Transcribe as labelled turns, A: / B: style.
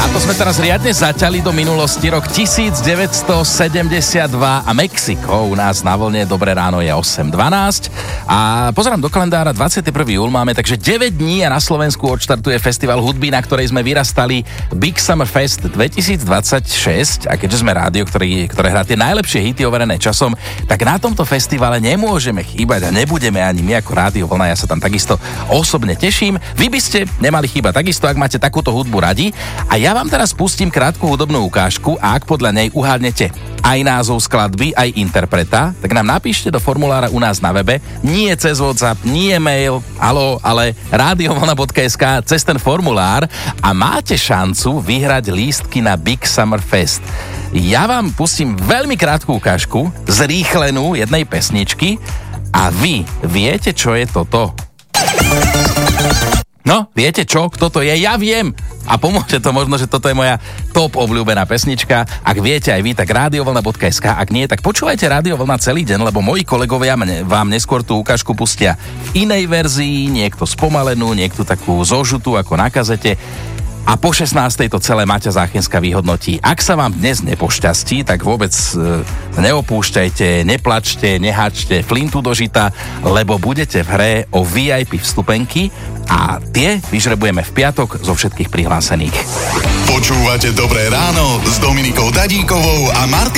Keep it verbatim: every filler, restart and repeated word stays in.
A: to sme teraz riadne zaťali do minulosti. Rok devätnásťsedemdesiatdva a Mexiko u nás na vlne. Dobré ráno je osem dvanásť. A pozerám do kalendára, dvadsiateho prvého júla máme, takže deväť dní a na Slovensku odštartuje festival hudby, na ktorej sme vyrastali, Big Summer Fest dvetisícdvadsaťšesť. A keďže sme rádio, ktorý, ktoré hrá tie najlepšie hity overené časom, tak na tomto festivale nemôžeme chýbať a nebudeme ani my ako Rádio Vlna. Ja sa tam takisto osobne teším. Vy by ste nemali chýbať takisto, ak máte takúto hudbu radi. A ja vám teraz pustím krátku hudobnú ukážku a ak podľa nej uhádnete aj názov skladby, aj interpreta, tak nám napíšte do formulára u nás na webe, nie cez WhatsApp, nie mail, alo, ale radiovlna bodka es ká cez ten formulár a máte šancu vyhrať lístky na Big Summer Fest. Ja vám pustím veľmi krátku ukážku, zrýchlenú jednej pesničky a vy viete, čo je toto? No, viete čo? Kto to je? Ja viem! A pomôže to možno, že toto je moja top obľúbená pesnička. Ak viete aj vy, tak radiovlna bodka es ká. Ak nie, tak počúvajte Rádio Vlna celý deň, lebo moji kolegovia mne, vám neskôr tú ukážku pustia v inej verzii, niekto spomalenú, niekto takú zožutú ako na kazete. A po šestnástej to celé Maťa Záchenská vyhodnotí. Ak sa vám dnes nepošťastí, tak vôbec e, neopúšťajte, neplačte, neháčte flintu do žita, lebo budete v hre o vé í pé vstupenky a tie vyžrebujeme v piatok zo všetkých prihlásených.
B: Počúvate Dobré ráno s Dominikou Dadíkovou a Martinom